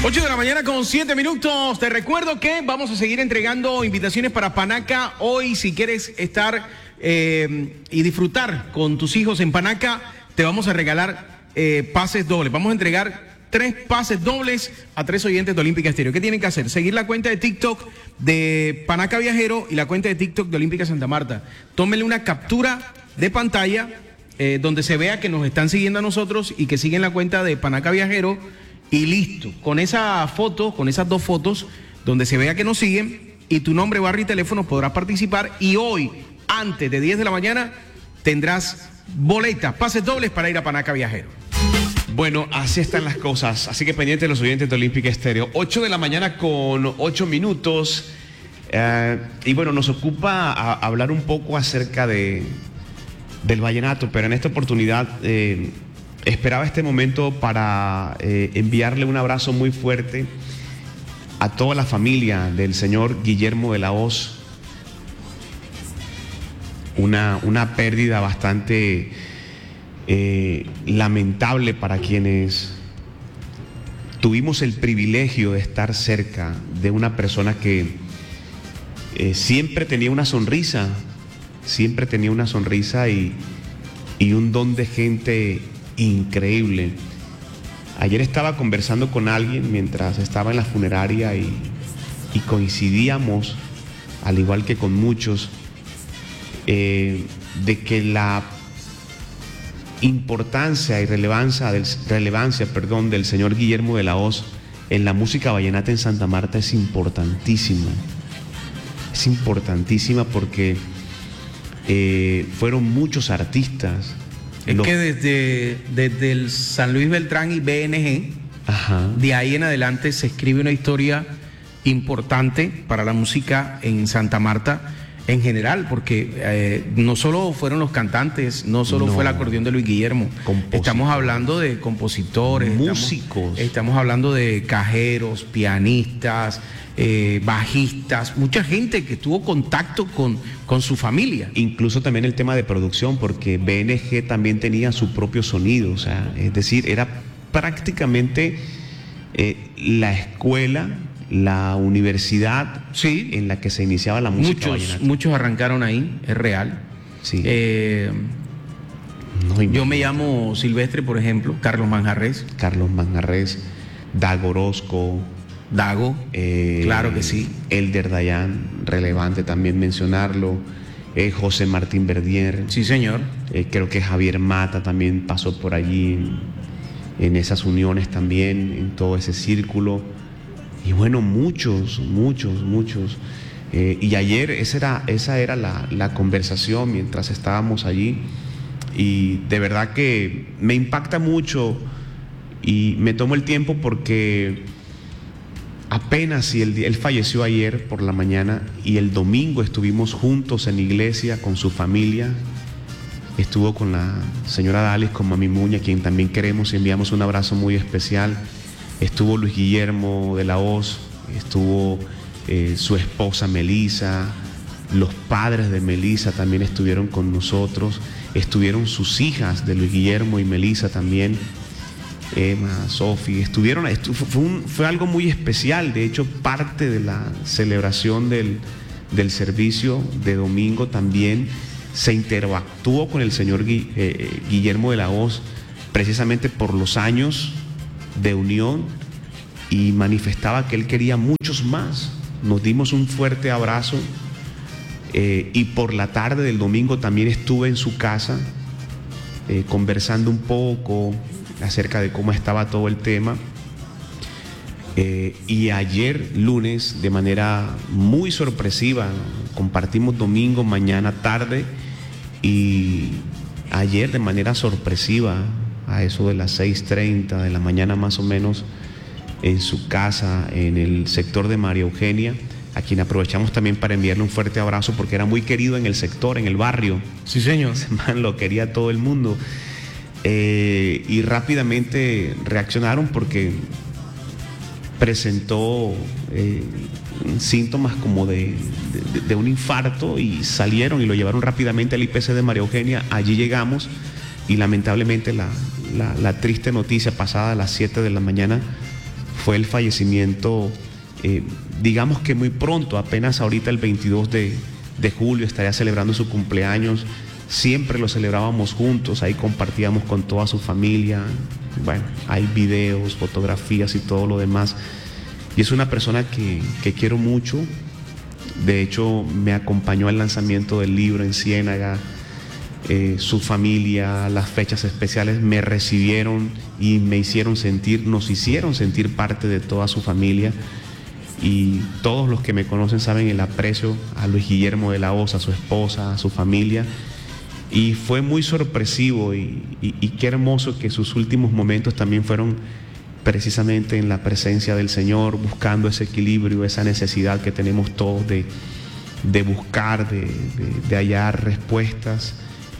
8 de la mañana con 7 minutos. Te recuerdo que vamos a seguir entregando invitaciones para Panaca. Hoy, si quieres estar y disfrutar con tus hijos en Panaca, te vamos a regalar pases dobles. Vamos a entregar 3 pases dobles a 3 oyentes de Olímpica Estéreo. ¿Qué tienen que hacer? Seguir la cuenta de TikTok de Panaca Viajero y la cuenta de TikTok de Olímpica Santa Marta. Tómenle una captura de pantalla donde se vea que nos están siguiendo a nosotros y que siguen la cuenta de Panaca Viajero. Y listo, con esa foto, con esas 2 fotos, donde se vea que nos siguen y tu nombre, barra y teléfono, podrás participar. Y hoy, antes de 10 de la mañana, tendrás boletas, pases dobles para ir a Panaca Viajero. Bueno, así están las cosas. Así que pendientes los oyentes de Olímpica Estéreo. 8 de la mañana con 8 minutos. Y bueno, nos ocupa hablar un poco acerca del vallenato, pero en esta oportunidad... esperaba este momento para enviarle un abrazo muy fuerte a toda la familia del señor Guillermo de la Hoz. Una pérdida bastante lamentable para quienes tuvimos el privilegio de estar cerca de una persona que siempre tenía una sonrisa y un don de gente increíble. Ayer estaba conversando con alguien mientras estaba en la funeraria y coincidíamos, al igual que con muchos, de que la importancia y relevancia del señor Guillermo de la Hoz en la música vallenata en Santa Marta es importantísima. Es importantísima porque fueron muchos artistas. Es que desde el San Luis Beltrán y BNG, ajá, de ahí en adelante se escribe una historia importante para la música en Santa Marta en general, porque no solo fueron los cantantes, no solo fue el acordeón de Luis Guillermo, estamos hablando de compositores, músicos, estamos hablando de cajeros, pianistas, bajistas, mucha gente que tuvo contacto con su familia. Incluso también el tema de producción, porque BNG también tenía su propio sonido, o sea, es decir, era prácticamente la escuela, la universidad, sí, en la que se iniciaba la música vallenata. Muchos arrancaron ahí, es real. Sí. Yo me llamo Silvestre, por ejemplo, Carlos Manjarres, Dago Orozco, Dago, claro que sí. Elder Dayan, relevante también mencionarlo. José Martín Verdier. Sí, señor. Creo que Javier Mata también pasó por allí en esas uniones también, en todo ese círculo. Y bueno, muchos. Y ayer esa era la conversación mientras estábamos allí. Y de verdad que me impacta mucho y me tomo el tiempo porque apenas él falleció ayer por la mañana y el domingo estuvimos juntos en la iglesia con su familia. Estuvo con la señora Dalis, con Mami Muña, quien también queremos y enviamos un abrazo muy especial. Estuvo Luis Guillermo de la Hoz, estuvo su esposa Melisa, los padres de Melisa también estuvieron con nosotros, estuvieron sus hijas de Luis Guillermo y Melisa también, Emma, Sofi, fue algo muy especial. De hecho, parte de la celebración del servicio de domingo también se interactuó con el señor Guillermo de la Hoz, precisamente por los años de unión, y manifestaba que él quería muchos más. Nos dimos un fuerte abrazo y por la tarde del domingo también estuve en su casa conversando un poco acerca de cómo estaba todo el tema, y ayer lunes de manera muy sorpresiva compartimos domingo, mañana, tarde, y ayer de manera sorpresiva a eso de las 6:30 de la mañana más o menos, en su casa en el sector de María Eugenia, a quien aprovechamos también para enviarle un fuerte abrazo porque era muy querido en el sector, en el barrio. Sí, señor. Ese man lo quería todo el mundo. Y rápidamente reaccionaron porque presentó síntomas como de un infarto y salieron y lo llevaron rápidamente al IPC de María Eugenia. Allí llegamos y lamentablemente la triste noticia pasada a las 7 de la mañana fue el fallecimiento, digamos que muy pronto, apenas ahorita el 22 de julio estaría celebrando su cumpleaños. Siempre lo celebrábamos juntos, ahí compartíamos con toda su familia. Bueno, hay videos, fotografías y todo lo demás. Y es una persona que quiero mucho. De hecho, me acompañó al lanzamiento del libro en Ciénaga. Su familia, las fechas especiales me recibieron y nos hicieron sentir parte de toda su familia. Y todos los que me conocen saben el aprecio a Luis Guillermo de la Hoz, a su esposa, a su familia. Y fue muy sorpresivo y qué hermoso que sus últimos momentos también fueron precisamente en la presencia del Señor, buscando ese equilibrio, esa necesidad que tenemos todos de buscar, de hallar respuestas.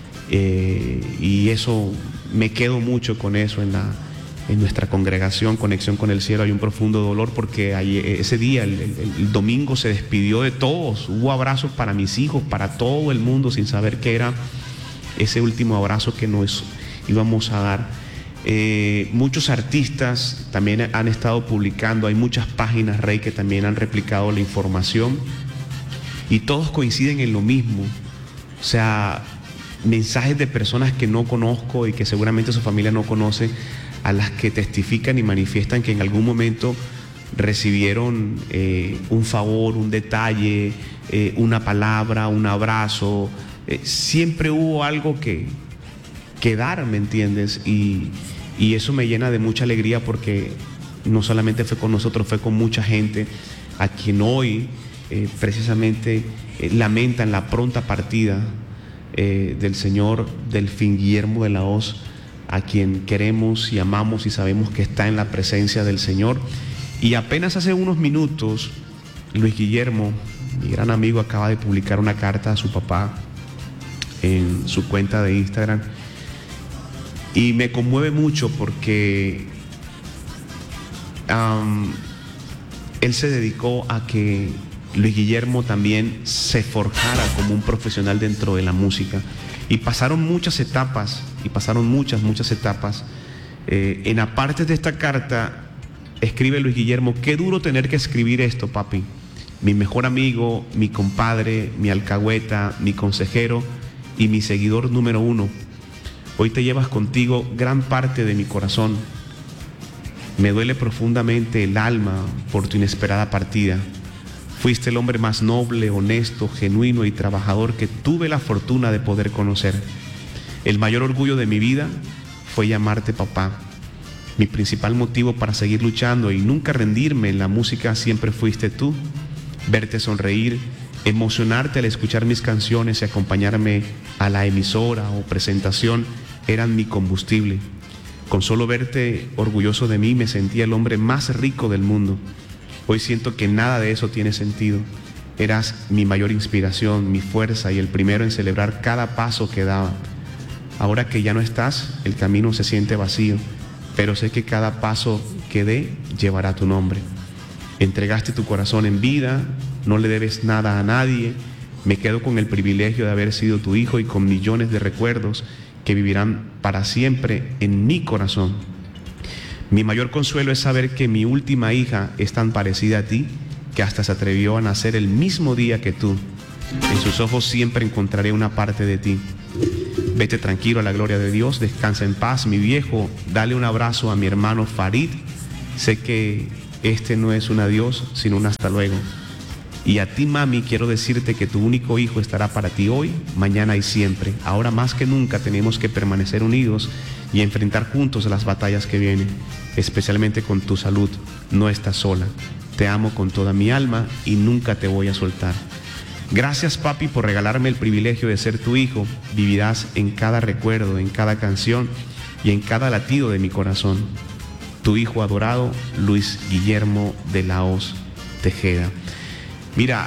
Y eso, me quedo mucho con eso en nuestra congregación, Conexión con el Cielo. Hay un profundo dolor porque ese día, el domingo, se despidió de todos. Hubo abrazos para mis hijos, para todo el mundo, sin saber qué era ese último abrazo que nos íbamos a dar. Muchos artistas también han estado publicando, hay muchas páginas, Rey, que también han replicado la información y todos coinciden en lo mismo. O sea, mensajes de personas que no conozco y que seguramente su familia no conoce, a las que testifican y manifiestan que en algún momento recibieron un favor, un detalle, una palabra, un abrazo. Siempre hubo algo que dar, ¿me entiendes? Y eso me llena de mucha alegría porque no solamente fue con nosotros, fue con mucha gente a quien hoy precisamente lamentan la pronta partida del señor Delfín Guillermo de la Hoz, a quien queremos y amamos y sabemos que está en la presencia del Señor. Y apenas hace unos minutos, Luis Guillermo, mi gran amigo, acaba de publicar una carta a su papá en su cuenta de Instagram. Y me conmueve mucho porque él se dedicó a que Luis Guillermo también se forjara como un profesional dentro de la música. Y pasaron muchas etapas, muchas etapas. En aparte de esta carta, escribe Luis Guillermo: qué duro tener que escribir esto, papi. Mi mejor amigo, mi compadre, mi alcahueta, mi consejero y mi seguidor número 1. Hoy te llevas contigo gran parte de mi corazón. Me duele profundamente el alma por tu inesperada partida. Fuiste el hombre más noble, honesto, genuino y trabajador que tuve la fortuna de poder conocer. El mayor orgullo de mi vida fue llamarte papá. Mi principal motivo para seguir luchando y nunca rendirme en la música siempre fuiste tú. Verte sonreír, emocionarte al escuchar mis canciones y acompañarme a la emisora o presentación eran mi combustible. Con solo verte orgulloso de mí me sentía el hombre más rico del mundo. Hoy siento que nada de eso tiene sentido. Eras mi mayor inspiración, mi fuerza y el primero en celebrar cada paso que daba. Ahora que ya no estás, el camino se siente vacío, pero sé que cada paso que dé llevará tu nombre. Entregaste tu corazón en vida, no le debes nada a nadie. Me quedo con el privilegio de haber sido tu hijo y con millones de recuerdos que vivirán para siempre en mi corazón. Mi mayor consuelo es saber que mi última hija es tan parecida a ti que hasta se atrevió a nacer el mismo día que tú. En sus ojos siempre encontraré una parte de ti. Vete tranquilo a la gloria de Dios, descansa en paz, mi viejo. Dale un abrazo a mi hermano Farid. Sé que este no es un adiós, sino un hasta luego. Y a ti, mami, quiero decirte que tu único hijo estará para ti hoy, mañana y siempre. Ahora más que nunca tenemos que permanecer unidos y enfrentar juntos las batallas que vienen, especialmente con tu salud. No estás sola. Te amo con toda mi alma y nunca te voy a soltar. Gracias, papi, por regalarme el privilegio de ser tu hijo. Vivirás en cada recuerdo, en cada canción y en cada latido de mi corazón. Tu hijo adorado, Luis Guillermo de la Hoz Tejeda. Mira,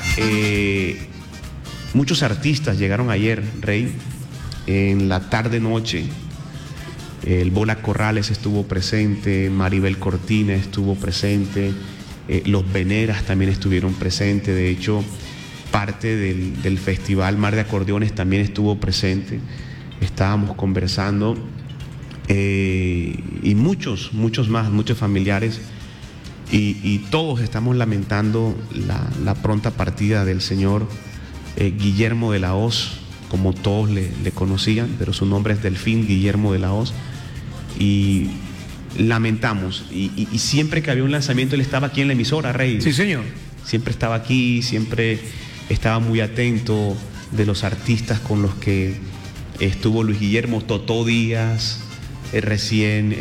muchos artistas llegaron ayer, Rey, en la tarde-noche. El Bola Corrales estuvo presente, Maribel Cortina estuvo presente, los Veneras también estuvieron presentes. De hecho, parte del festival Mar de Acordeones también estuvo presente. Estábamos conversando y muchos más, muchos familiares y todos estamos lamentando la pronta partida del señor Guillermo de la Hoz, como todos le conocían, pero su nombre es Delfín Guillermo de la Hoz, y lamentamos, y siempre que había un lanzamiento él estaba aquí en la emisora, Rey. Sí, señor. Siempre estaba aquí, siempre estaba muy atento de los artistas con los que estuvo Luis Guillermo, Totó Díaz, recién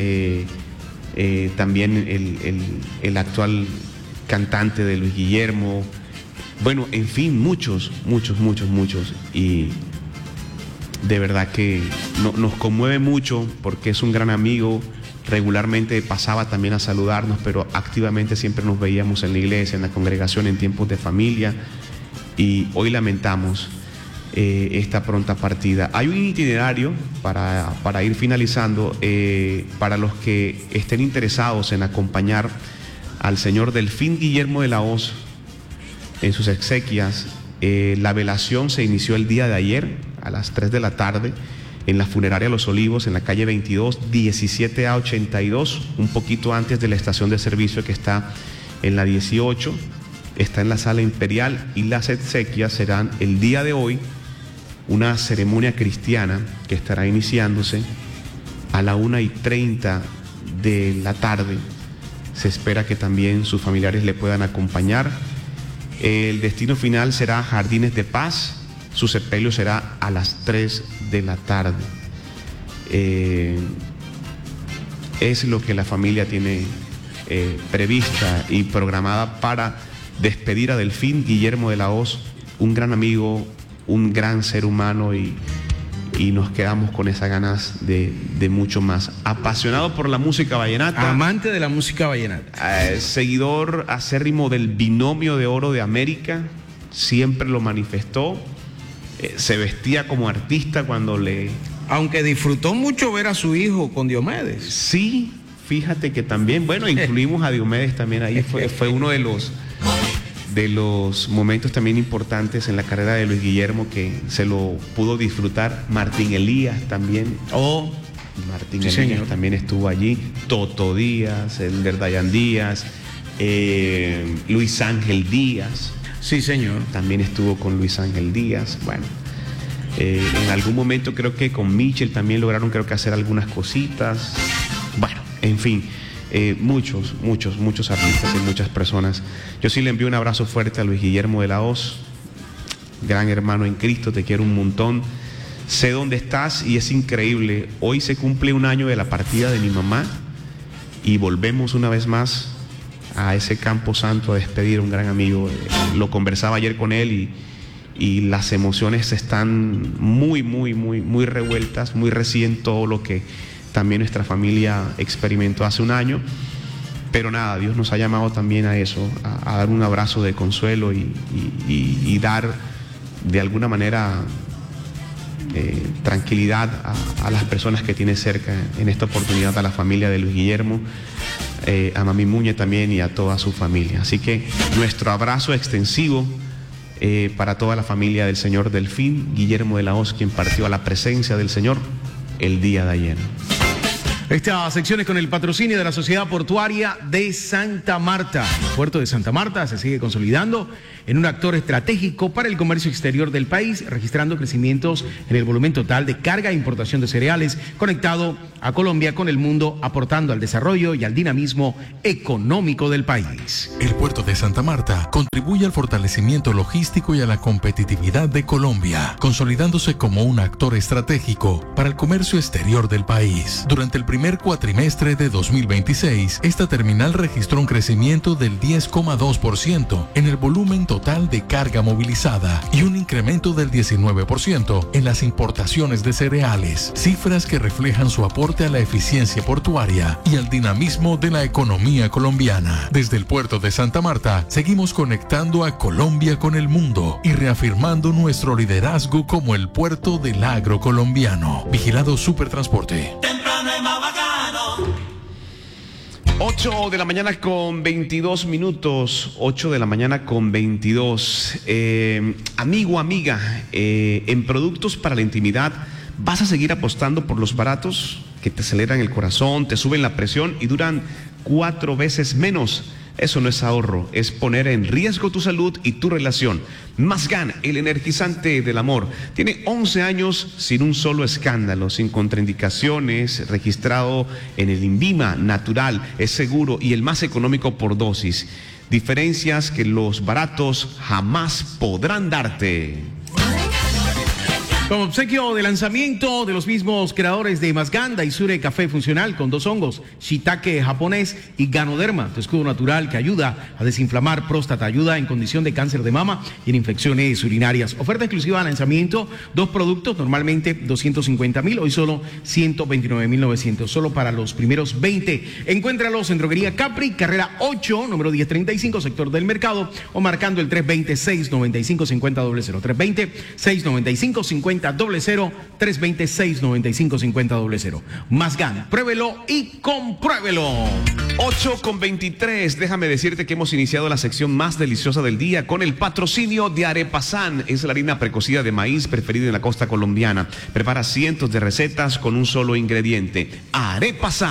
también el actual cantante de Luis Guillermo, bueno, en fin, muchos, y de verdad que nos conmueve mucho porque es un gran amigo. Regularmente pasaba también a saludarnos, pero activamente siempre nos veíamos en la iglesia, en la congregación, en tiempos de familia, y hoy lamentamos esta pronta partida. Hay un itinerario para ir finalizando, para los que estén interesados en acompañar al señor Delfín Guillermo de la Hoz en sus exequias. La velación se inició el día de ayer a las 3 de la tarde en la funeraria Los Olivos, en la calle 22, 17A82, un poquito antes de la estación de servicio que está en la 18, está en la sala imperial, y las exequias serán el día de hoy, una ceremonia cristiana que estará iniciándose a la 1:30 de la tarde. Se espera que también sus familiares le puedan acompañar. El destino final será Jardines de Paz. Su sepelio será a las 3 de la tarde. Es lo que la familia tiene prevista y programada para despedir a Delfín Guillermo de la Hoz, un gran amigo, un gran ser humano, y nos quedamos con esas ganas de mucho más. Apasionado por la música vallenata. Amante de la música vallenata. Seguidor acérrimo del binomio de oro de América, siempre lo manifestó. Se vestía como artista cuando Aunque disfrutó mucho ver a su hijo con Diomedes. Sí, fíjate que también, bueno, incluimos a Diomedes también ahí, fue uno de los momentos también importantes en la carrera de Luis Guillermo, que se lo pudo disfrutar. Martín Elías también. Martín Elías, señor, también estuvo allí. Totó Díaz, Elder Dayan Díaz, Luis Ángel Díaz. Sí, señor. También estuvo con Luis Ángel Díaz. Bueno, en algún momento creo que con Michel también lograron, creo que, hacer algunas cositas. Bueno, en fin, muchos artistas y muchas personas. Yo sí le envío un abrazo fuerte a Luis Guillermo de la Hoz, gran hermano en Cristo, te quiero un montón. Sé dónde estás y es increíble. Hoy se cumple un año de la partida de mi mamá y volvemos una vez más a ese campo santo a despedir a un gran amigo. Lo conversaba ayer con él y las emociones están muy revueltas, muy recién todo lo que también nuestra familia experimentó hace un año. Pero nada, Dios nos ha llamado también a eso, a dar un abrazo de consuelo y dar de alguna manera tranquilidad a las personas que tiene cerca, en esta oportunidad a la familia de Luis Guillermo, a Mami Muñe también y a toda su familia. Así que nuestro abrazo extensivo para toda la familia del señor Delfín Guillermo de la Hoz, quien partió a la presencia del Señor el día de ayer. Esta sección es con el patrocinio de la Sociedad Portuaria de Santa Marta. El puerto de Santa Marta se sigue consolidando en un actor estratégico para el comercio exterior del país, registrando crecimientos en el volumen total de carga e importación de cereales, conectado a Colombia con el mundo, aportando al desarrollo y al dinamismo económico del país. El puerto de Santa Marta contribuye al fortalecimiento logístico y a la competitividad de Colombia, consolidándose como un actor estratégico para el comercio exterior del país. Durante el primer cuatrimestre de 2026, esta terminal registró un crecimiento del 10,2% en el volumen total de carga movilizada y un incremento del 19% en las importaciones de cereales, cifras que reflejan su aporte a la eficiencia portuaria y al dinamismo de la economía colombiana. Desde el puerto de Santa Marta, seguimos conectando a Colombia con el mundo y reafirmando nuestro liderazgo como el puerto del agro colombiano. Vigilado Supertransporte. Temprano es más bacano. 8 de la mañana con 22 minutos, 8 de la mañana con 22. Amigo, amiga, en productos para la intimidad, ¿vas a seguir apostando por los baratos que te aceleran el corazón, te suben la presión y duran 4 veces menos. Eso no es ahorro, es poner en riesgo tu salud y tu relación. Masgan, el energizante del amor, tiene 11 años sin un solo escándalo, sin contraindicaciones, registrado en el INVIMA, natural, es seguro y el más económico por dosis. Diferencias que los baratos jamás podrán darte. Como obsequio de lanzamiento de los mismos creadores de Masgan, Daisure Café Funcional con 2 hongos, shiitake japonés y Ganoderma, tu escudo natural que ayuda a desinflamar próstata, ayuda en condición de cáncer de mama y en infecciones urinarias. Oferta exclusiva de lanzamiento, 2 productos, normalmente 250,000, hoy solo 129,900, solo para los primeros 20. Encuéntralos en Droguería Capri, carrera 8, número 1035, sector del mercado, o marcando el 320-695-5000, 320-695-5000, 320-695-5000. Masgan, pruébelo y compruébelo. 8:23, déjame decirte que hemos iniciado la sección más deliciosa del día con el patrocinio de Arepasan. Es la harina precocida de maíz preferida en la costa colombiana. Prepara cientos de recetas con un solo ingrediente. Arepasan.